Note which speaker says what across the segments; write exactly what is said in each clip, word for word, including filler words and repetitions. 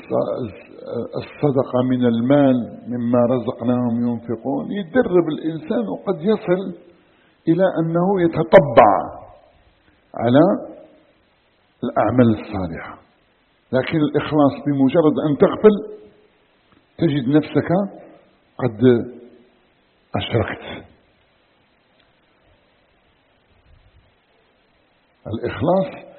Speaker 1: الصدقة من المال مما رزقناهم ينفقون، يدرب الإنسان وقد يصل إلى أنه يتطبع على الأعمال الصالحة. لكن الإخلاص بمجرد أن تغفل تجد نفسك قد أشركت. الإخلاص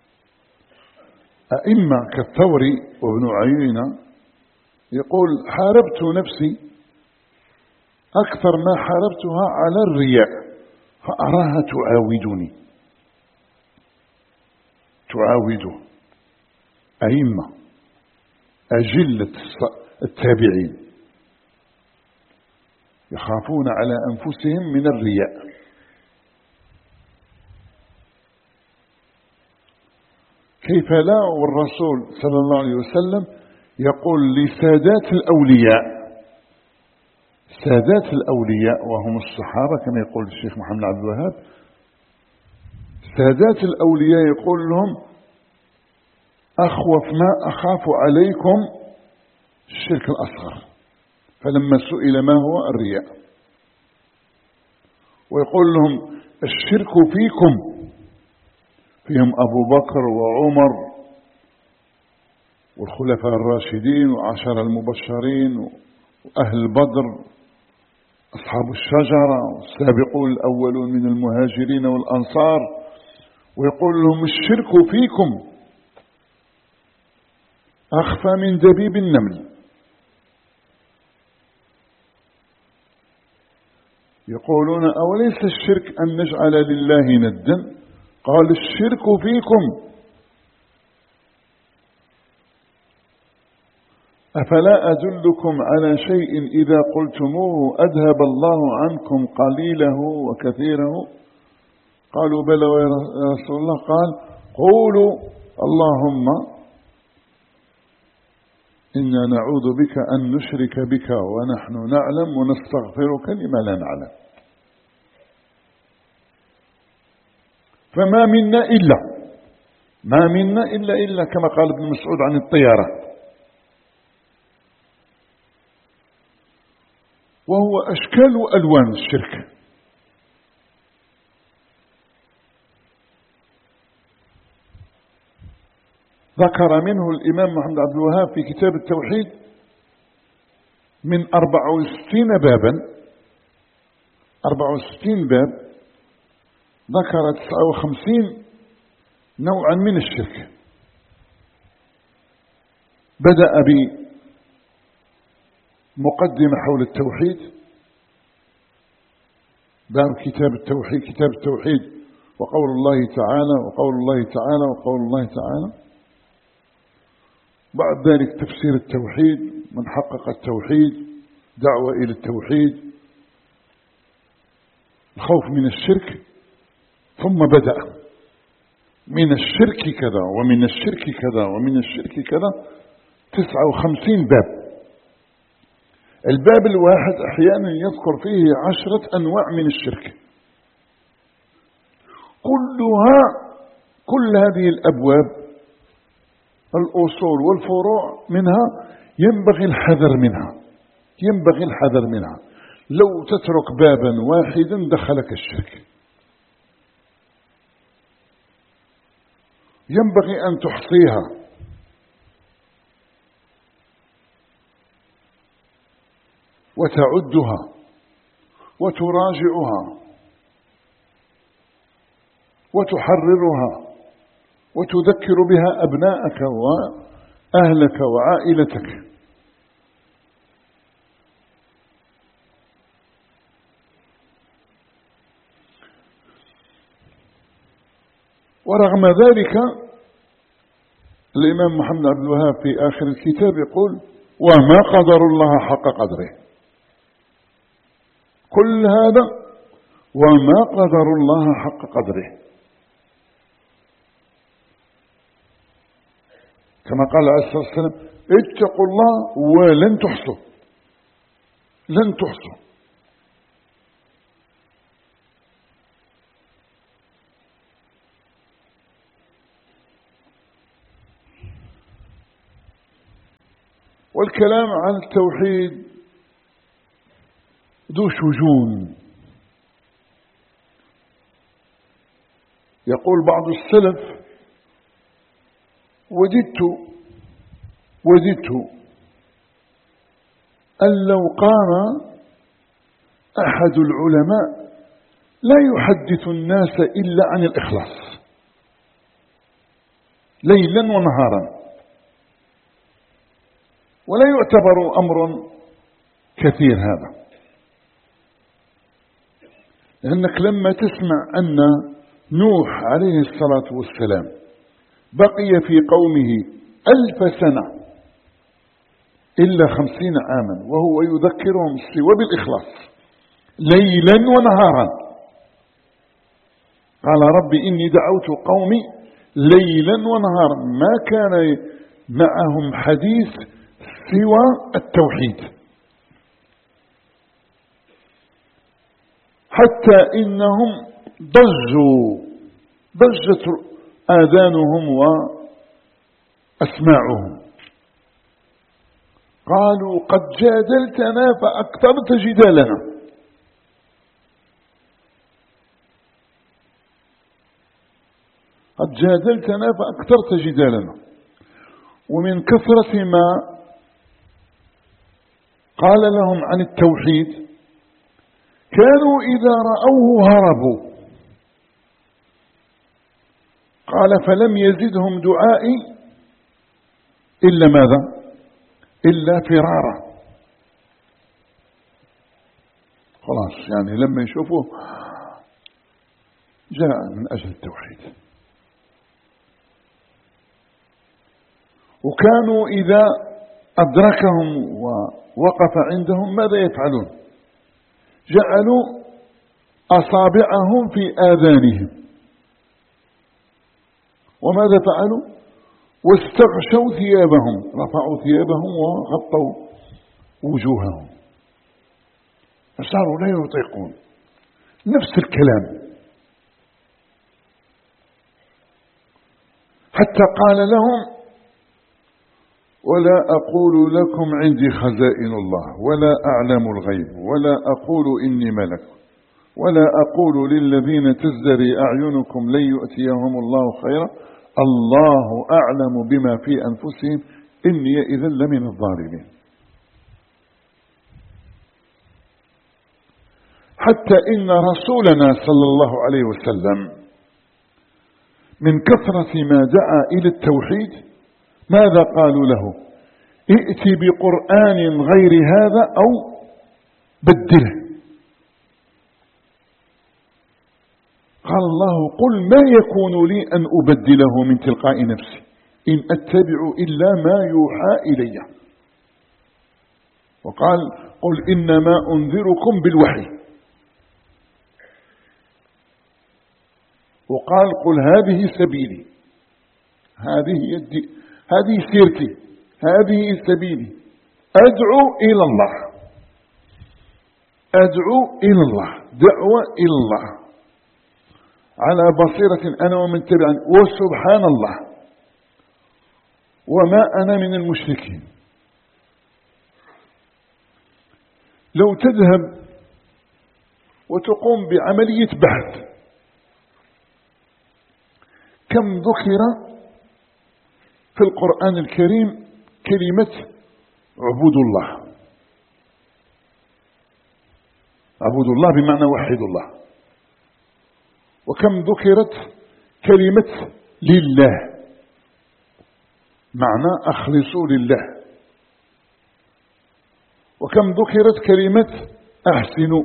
Speaker 1: أئمة كالثوري وابن عيينة يقول: حاربت نفسي أكثر ما حاربتها على الرياء فأراها تعاودني. تعاوده أئمة أجلة التابعين يخافون على أنفسهم من الرياء. كيف لا والرسول صلى الله عليه وسلم يقول لسادات الأولياء، سادات الأولياء وهم الصحابة كما يقول الشيخ محمد عبد الوهاب، سادات الأولياء يقول لهم: أخوف ما أخاف عليكم الشرك الأصغر. فلما سئل ما هو الرياء، ويقول لهم: الشرك فيكم، فيهم أبو بكر وعمر والخلفاء الراشدين وعشر المبشرين وأهل بدر أصحاب الشجرة والسابقون الأولون من المهاجرين والأنصار، ويقول لهم: الشرك فيكم أخفى من دبيب النمل. يقولون: أوليس الشرك أن نجعل لله ندا؟ قال: الشرك فيكم. أفلا أدلكم على شيء إذا قلتموه أذهب الله عنكم قليله وكثيره؟ قالوا: بلى يا رسول الله. قال: قولوا اللهم إنا نعوذ بك أن نشرك بك ونحن نعلم ونستغفرك لما لا نعلم. فما منا إلا ما منا إلا إلا كما قال ابن مسعود عن الطيارة، وهو أشكال وألوان الشرك. ذكر منه الإمام محمد عبد الوهاب في كتاب التوحيد من أربع وستين بابا، أربع وستين باب، ذكر تسعة وخمسين نوعا من الشرك. بدأ بمقدمة حول التوحيد، باب كتاب التوحيد، كتاب التوحيد وقول الله تعالى وقول الله تعالى وقول الله تعالى. بعد ذلك تفسير التوحيد، من حقق التوحيد، دعوة إلى التوحيد، الخوف من الشرك. ثم بدأ من الشرك كذا ومن الشرك كذا ومن الشرك كذا، تسعة وخمسين باب. الباب الواحد أحيانا يذكر فيه عشرة أنواع من الشرك. كلها كل هذه الأبواب الأصول والفروع منها ينبغي الحذر منها، ينبغي الحذر منها. لو تترك بابا واحدا دخلك الشرك. ينبغي أن تحصيها وتعدها وتراجعها وتحررها وتذكر بها أبناءك وأهلك وعائلتك. ورغم ذلك الإمام محمد عبد الوهاب في آخر الكتاب يقول: وما قدر الله حق قدره. كل هذا وما قدر الله حق قدره، كما قال عليه الصلاة والسلام: اتقوا الله ولن تحصوا، لن تحصوا. والكلام عن التوحيد ذو شجون. يقول بعض السلف: وددت وددت أن لو قام أحد العلماء لا يحدث الناس إلا عن الإخلاص ليلا ونهارا، ولا يعتبر أمر كثير هذا، لأنك لما تسمع أن نوح عليه الصلاة والسلام بقي في قومه ألف سنة إلا خمسين عاما وهو يذكرهم سوى بالإخلاص ليلا ونهارا، قال: رب إني دعوت قومي ليلا ونهارا، ما كان معهم حديث سوى التوحيد، حتى إنهم ضجوا ضجت آذانهم وأسماعهم، قالوا: قد جادلتنا فأكثرت جدالنا. قد جادلتنا فأكثرت جدالنا. ومن كثرة ما قال لهم عن التوحيد كانوا إذا رأوه هربوا. قال: فلم يزدهم دعائي إلا ماذا؟ إلا فرارا. خلاص، يعني لما يشوفوه جاء من أجل التوحيد. وكانوا إذا أدركهم ووقف عندهم ماذا يفعلون؟ جعلوا أصابعهم في آذانهم. وماذا فعلوا؟ واستغشوا ثيابهم، رفعوا ثيابهم وغطوا وجوههم، فصاروا لا يطيقون. نفس الكلام، حتى قال لهم: ولا أقول لكم عندي خزائن الله ولا أعلم الغيب ولا أقول إني ملك ولا أقول للذين تزدري أعينكم لن يؤتيهم الله خيرا الله أعلم بما في أنفسهم إني إذا لمن الظالمين. حتى إن رسولنا صلى الله عليه وسلم من كثرة ما دعا إلى التوحيد ماذا قالوا له؟ ائت بقرآن غير هذا أو بدله. قال الله: قل ما يكون لي أن أبدله من تلقاء نفسي إن أتبع إلا ما يوحى إلي. وقال: قل إنما أنذركم بالوحي. وقال: قل هذه سبيلي، هذه يدي، هذه سيرتي، هذه سبيلي أدعو إلى الله، أدعو إلى الله، دعوة إلى الله على بصيرة أنا ومن تبعني، وسبحان الله وما أنا من المشركين. لو تذهب وتقوم بعملية بحث كم ذكر في القرآن الكريم كلمة عبودوا الله، عبودوا الله بمعنى وحدوا الله، وكم ذكرت كلمة لله معنى أخلصوا لله، وكم ذكرت كلمة أحسنوا،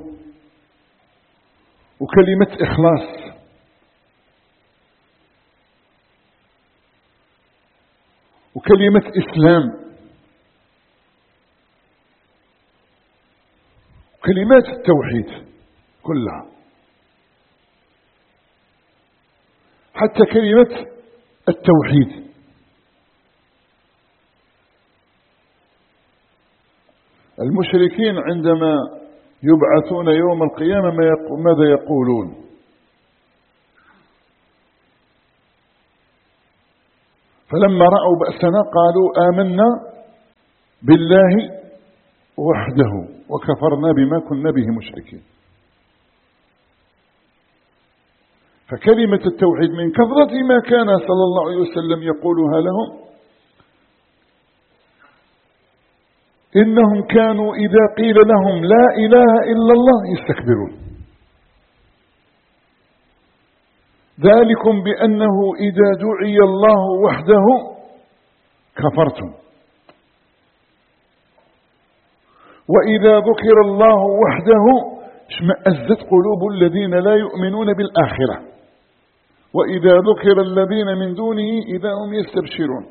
Speaker 1: وكلمة إخلاص، وكلمة إسلام، كلمات التوحيد كلها، حتى كلمة التوحيد. المشركين عندما يبعثون يوم القيامة ماذا يقولون؟ فلما رأوا بأسنا قالوا آمنا بالله وحده وكفرنا بما كنا به مشركين. فكلمة التوحيد من كثرة ما كان صلى الله عليه وسلم يقولها لهم إنهم كانوا إذا قيل لهم لا إله إلا الله يستكبرون. ذلكم بأنه إذا دعي الله وحده كفرتم وإذا ذكر الله وحده اشمأزت قلوب الذين لا يؤمنون بالآخرة وإذا ذكر الذين من دونه إذا هم يستبشرون.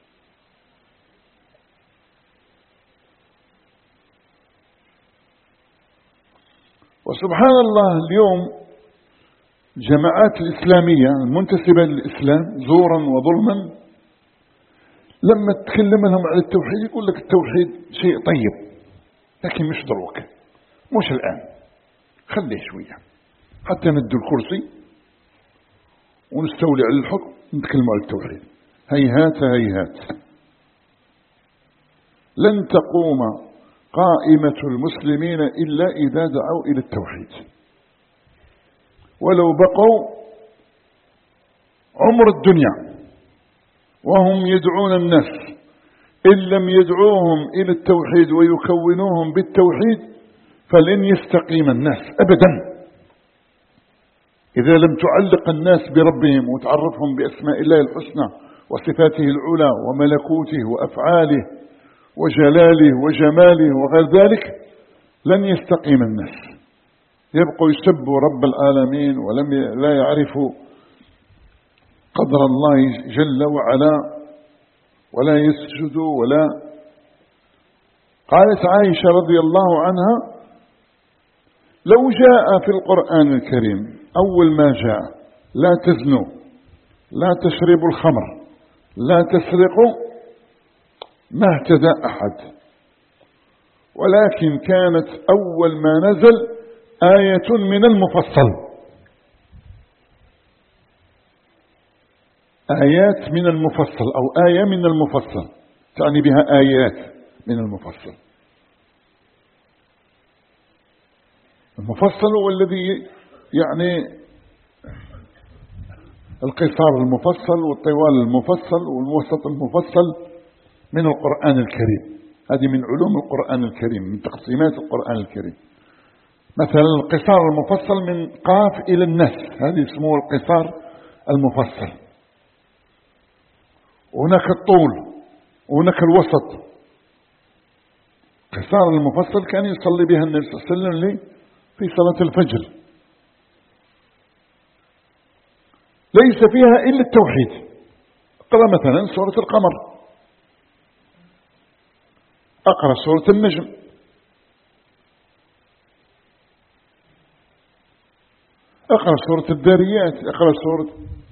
Speaker 1: وسبحان الله اليوم الجماعات الإسلامية المنتسبة للإسلام زورا وظلما لما تتكلم لهم عن التوحيد يقول لك التوحيد شيء طيب لكن مش ضروك، مش الآن، خليه شوية حتى ندوا الكرسي ونستولي على الحكم نتكلم عن التوحيد. هيهات هيهات، لن تقوم قائمة المسلمين إلا إذا دعوا إلى التوحيد، ولو بقوا عمر الدنيا وهم يدعون الناس إن لم يدعوهم إلى التوحيد ويكونوهم بالتوحيد فلن يستقيم الناس أبدا. إذا لم تعلق الناس بربهم وتعرفهم بأسماء الله الحسنى وصفاته العلى وملكوته وأفعاله وجلاله وجماله وغير ذلك لن يستقيم الناس، يبقوا يسبوا رب العالمين ولم لا يعرفوا قدر الله جل وعلا ولا يسجدوا ولا. قالت عائشة رضي الله عنها لو جاء في القرآن الكريم أول ما جاء لا تزنوا لا تشربوا الخمر لا تسرقوا ما اهتدى أحد، ولكن كانت أول ما نزل آية من المفصل، آيات من المفصل أو آية من المفصل تعني بها آيات من المفصل. المفصل هو الذي يعني القصار المفصل والطوال المفصل والوسط المفصل من القرآن الكريم، هذه من علوم القرآن الكريم من تقسيمات القرآن الكريم. مثلا القصار المفصل من قاف إلى الناس هذه اسمه القصار المفصل. وهناك الطول وهناك الوسط. قصار المفصل كان يصلي بها النبي صلى الله عليه وسلم في صلاة الفجر ليس فيها إلا التوحيد. اقرأ مثلا سورة القمر، اقرأ سورة النجم، اقرأ سورة الذاريات، اقرأ سورة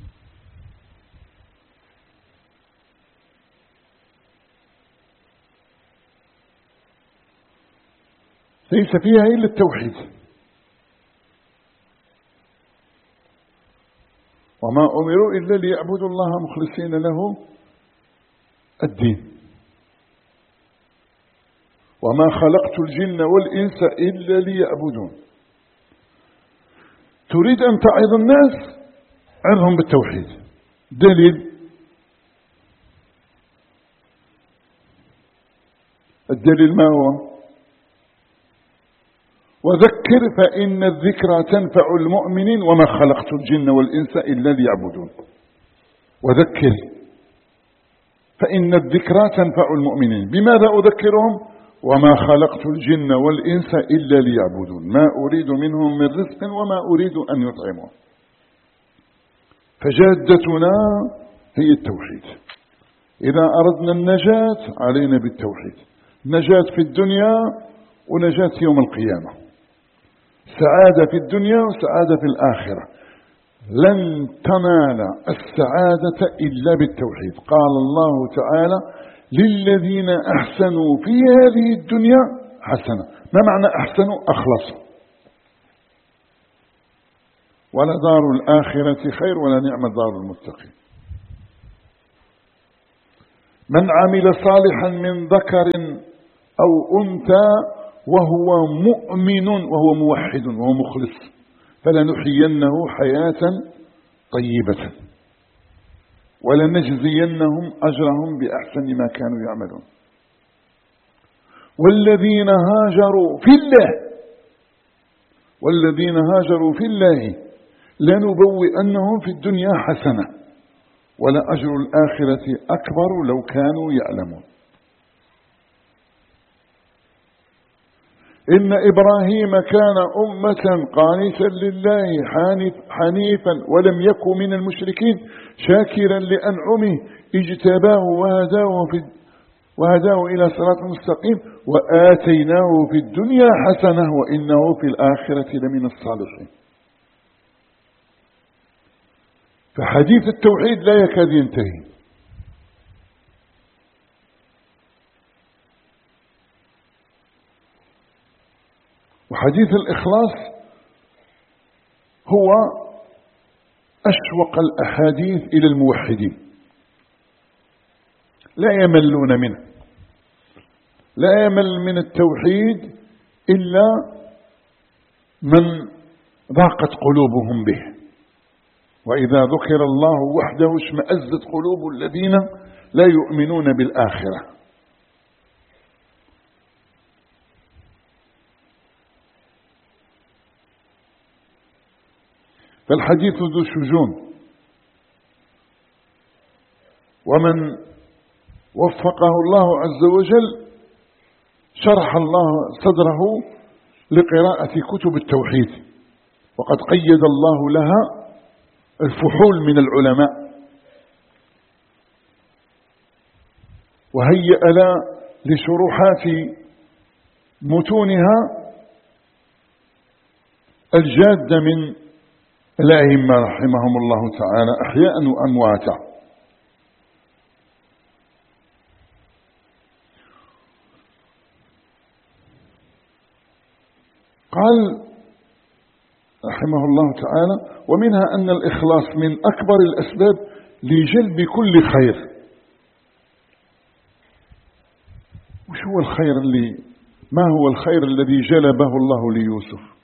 Speaker 1: ليس فيها إلا التوحيد. وما أمروا إلا ليعبدوا الله مخلصين له الدين وما خلقت الجن والإنس إلا ليعبدون. تريد أن تعظ الناس عظهم بالتوحيد. دليل الدليل ما هو؟ وذكر فإن الذكرى تنفع المؤمنين وما خلقت الجن والإنس إلا ليعبدون. وذكر فإن الذكرى تنفع المؤمنين. بماذا أذكرهم؟ وما خلقت الجن والإنس إلا ليعبدون ما أريد منهم من رزق وما أريد أن يطعمون. فجادتنا هي التوحيد. إذا أردنا النجاة علينا بالتوحيد، نجاة في الدنيا ونجاة يوم القيامة، سعادة في الدنيا وسعادة في الآخرة. لن تنال السعادة إلا بالتوحيد. قال الله تعالى للذين أحسنوا في هذه الدنيا حسنة. ما معنى أحسنوا؟ أخلصوا. ولا دار الآخرة خير ولا نعم دار المتقين. من عمل صالحا من ذكر أو أنثى وهو مؤمن وهو موحد وهو مخلص، فلنحيينه حياة طيبة ولنجزينهم أجرهم بأحسن ما كانوا يعملون. والذين هاجروا في الله والذين هاجروا في الله لنبوئنهم في الدنيا حسنة ولأجر الآخرة أكبر لو كانوا يعلمون. إن إبراهيم كان أمة قانتا لله حنيفا ولم يكن من المشركين شاكرا لأنعمه اجتباه وهداه, في وهداه إلى صراط مستقيم وآتيناه في الدنيا حسنة وإنه في الآخرة لمن الصالحين. فحديث التوحيد لا يكاد ينتهي. وحديث الإخلاص هو أشوق الأحاديث إلى الموحدين، لا يملون منه، لا يمل من التوحيد إلا من ضاقت قلوبهم به، وإذا ذكر الله وحده اشمأزت قلوب الذين لا يؤمنون بالآخرة. فالحديث ذو شجون، ومن وفقه الله عز وجل شرح الله صدره لقراءة كتب التوحيد، وقد قيد الله لها الفحول من العلماء وهيأ لا لشروحات متونها الجادة من الأئمة رحمهم الله تعالى أحياء وأمواتا. قال رحمه الله تعالى: ومنها أن الإخلاص من أكبر الأسباب لجلب كل خير. وش هو الخير اللي ما هو الخير الذي جلبه الله ليوسف؟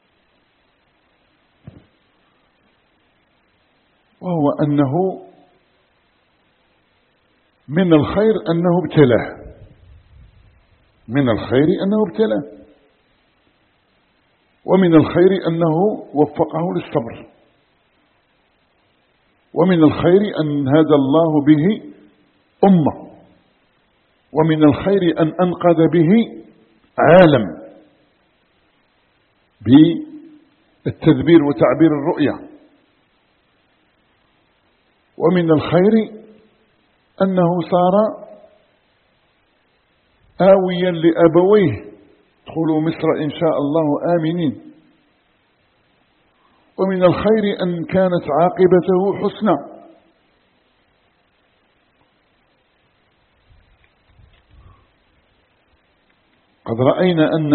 Speaker 1: وهو أنه من الخير أنه ابتلاه، من الخير أنه ابتلاه، ومن الخير أنه وفقه للصبر، ومن الخير أن هدى الله به أمة، ومن الخير أن أنقذ به عالم بالتدبير وتعبير الرؤية، ومن الخير أنه صار آويا لأبويه ادخلوا مصر إن شاء الله آمنين، ومن الخير أن كانت عاقبته حسنى. قد رأينا أن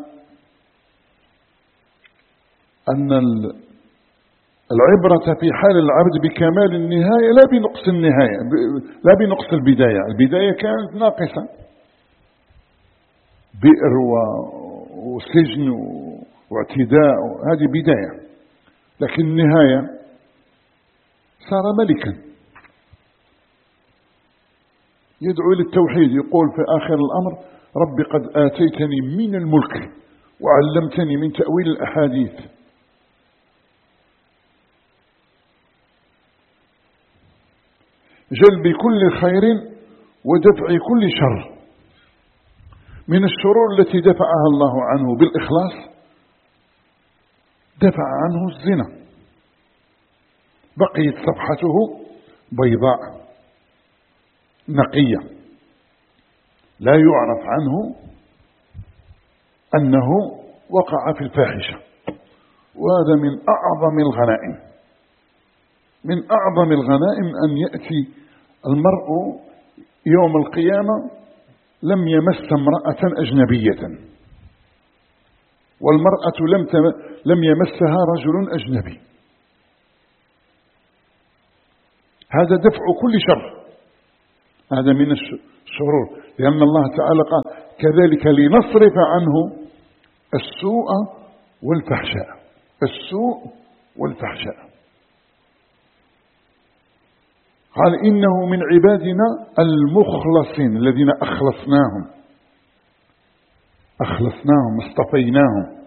Speaker 1: أن العبرة في حال العبد بكمال النهاية لا بنقص النهاية، لا بنقص البداية. البداية كانت ناقصة، بئر وسجن واعتداء، هذه بداية، لكن النهاية صار ملكا يدعو للتوحيد، يقول في آخر الأمر: رب قد آتيتني من الملك وعلمتني من تأويل الأحاديث. جلب كل خير ودفع كل شر. من الشرور التي دفعها الله عنه بالإخلاص دفع عنه الزنا، بقيت صفحته بيضاء نقية لا يعرف عنه أنه وقع في الفاحشة. وهذا من أعظم الغنائم، من أعظم الغنائم أن يأتي المرء يوم القيامة لم يمس امرأة أجنبية، والمرأة لم لم يمسها رجل أجنبي. هذا دفع كل شر، هذا من الشرور، لأن الله تعالى قال: كذلك لنصرف عنه السوء والفحشاء. السوء والفحشاء. قال إنه من عبادنا المخلصين الذين أخلصناهم أخلصناهم اصطفيناهم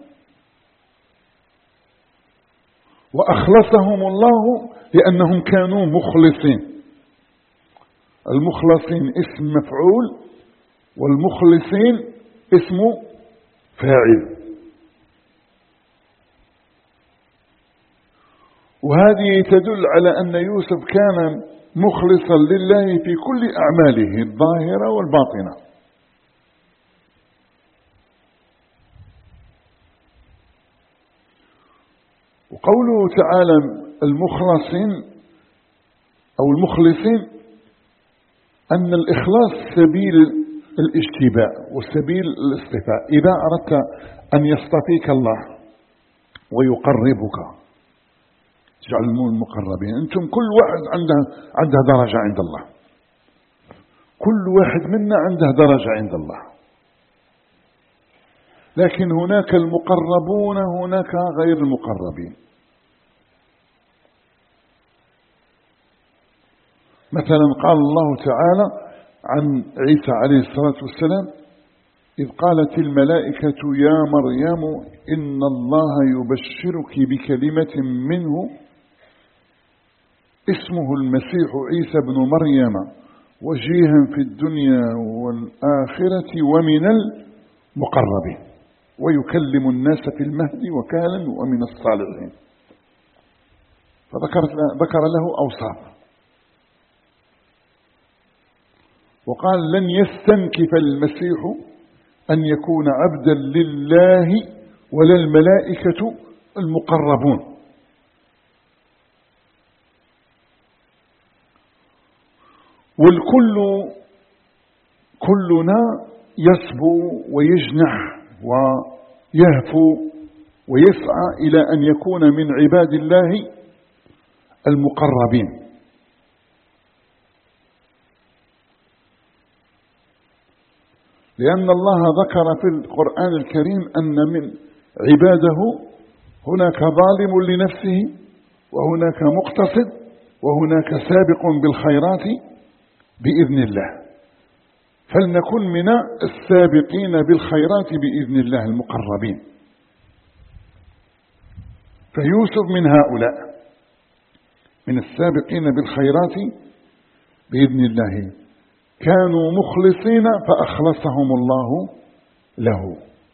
Speaker 1: وأخلصهم الله لأنهم كانوا مخلصين. المخلصين اسم مفعول والمخلصين اسم فاعل. وهذه تدل على أن يوسف كان مخلصا لله في كل أعماله الظاهرة والباطنة. وقوله تعالى المخلصين أو المخلصين أن الإخلاص سبيل الاشتباع وسبيل الاصطفاء. إذا أردت أن يصطفيك الله ويقربك جعلوا المقربين. أنتم كل واحد عنده عنده درجة عند الله. كل واحد منا عنده درجة عند الله. لكن هناك المقربون هناك غير المقربين. مثلا قال الله تعالى عن عيسى عليه الصلاة والسلام إذ قالت الملائكة يا مريم إن الله يبشرك بكلمة منه اسمه المسيح عيسى بن مريم وجيها في الدنيا والآخرة ومن المقربين ويكلم الناس في المهد وكهلا ومن الصالحين. فذكر له أوصاف وقال لن يستنكف المسيح أن يكون عبدا لله ولا الملائكة المقربون. والكل كلنا يصبو ويجنح ويهفو ويسعى إلى أن يكون من عباد الله المقربين. لأن الله ذكر في القرآن الكريم أن من عباده هناك ظالم لنفسه وهناك مقتصد وهناك سابق بالخيرات بإذن الله. فلنكن من السابقين بالخيرات بإذن الله المقربين. فيوسف من هؤلاء من السابقين بالخيرات بإذن الله. كانوا مخلصين فأخلصهم الله له.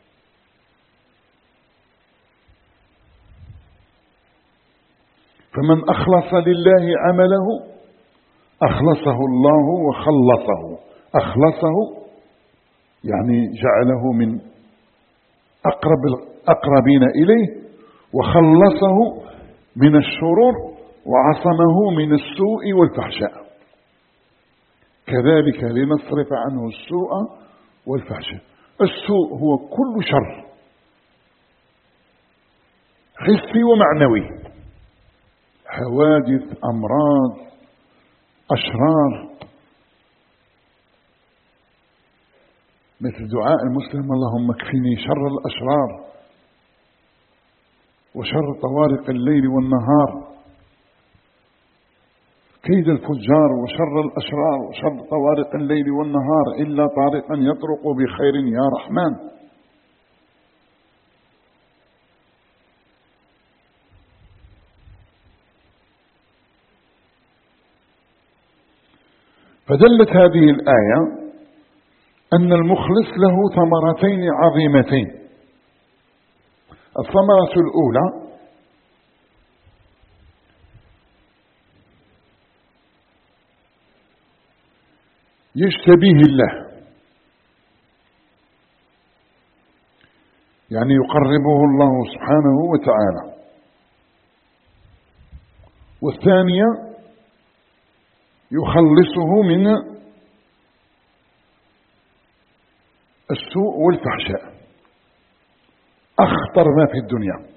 Speaker 1: فمن أخلص لله عمله أخلصه الله وخلصه. أخلصه يعني جعله من أقرب الأقربين إليه وخلصه من الشرور وعصمه من السوء والفحشاء. كذلك لنصرف عنه السوء والفحشاء. السوء هو كل شر حسي ومعنوي، حوادث، أمراض، أشرار، مثل دعاء المسلم اللهم اكفني شر الأشرار وشر طوارق الليل والنهار، كيد الفجار وشر الأشرار وشر طوارق الليل والنهار إلا طارقا يطرق بخير يا رحمن. فدلت هذه الآية أن المخلص له ثمرتين عظيمتين. الثمرة الأولى يشتبيه الله، يعني يقربه الله سبحانه وتعالى. والثانية يخلصه من السوء والفحشاء، أخطر ما في الدنيا،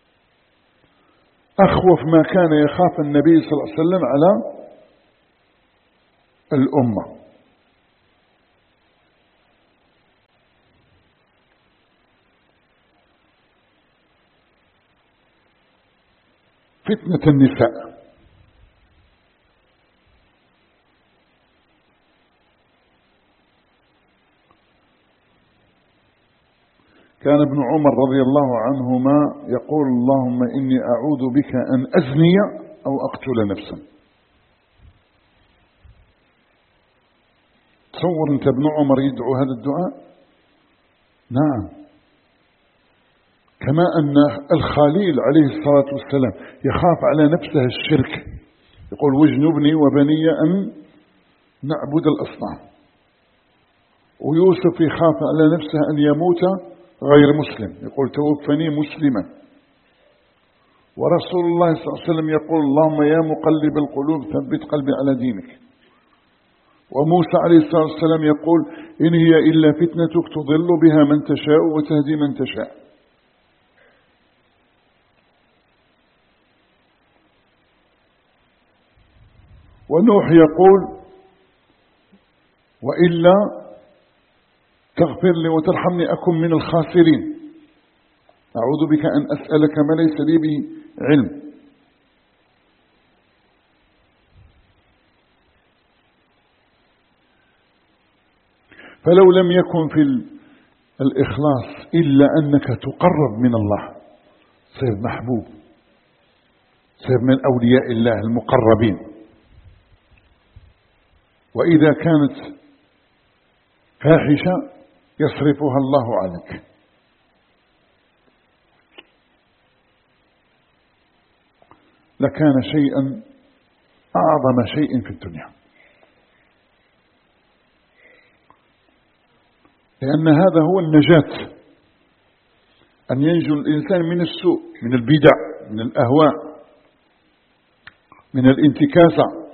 Speaker 1: أخوف ما كان يخاف النبي صلى الله عليه وسلم على الأمة. فتنة النساء. كان ابن عمر رضي الله عنهما يقول اللهم إني أعوذ بك أن أزني أو أقتل نفسا. تصور أنت ابن عمر يدعو هذا الدعاء؟ نعم. كما أن الخليل عليه الصلاة والسلام يخاف على نفسه الشرك، يقول واجنبني وبني أن نعبد الأصنام. ويوسف يخاف على نفسه أن يموت غير مسلم، يقول توفني مسلما. ورسول الله صلى الله عليه وسلم يقول اللهم يا مقلب القلوب ثبت قلبي على دينك. وموسى عليه الصلاة والسلام يقول إن هي إلا فتنتك تضل بها من تشاء وتهدي من تشاء. ونوح يقول وإلا تغفر لي وترحمني أكن من الخاسرين، أعوذ بك أن أسألك ما ليس لي به علم. فلو لم يكن في الإخلاص إلا أنك تقرب من الله، صير محبوب، صير من أولياء الله المقربين. وإذا كانت فاحشة يصرفها الله عنك. لكان شيئا أعظم شيء في الدنيا، لأن هذا هو النجاة، أن ينجو الإنسان من السوء، من البدع، من الأهواء، من الانتكاسة،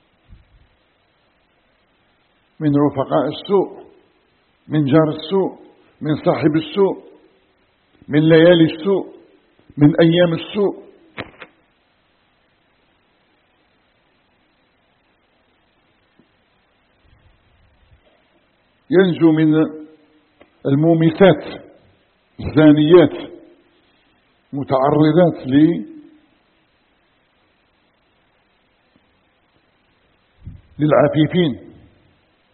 Speaker 1: من رفقاء السوء، من جار السوء، من صاحب السوء، من ليالي السوء، من أيام السوء. ينجو من المومسات الزانيات متعرضات للعفيفين.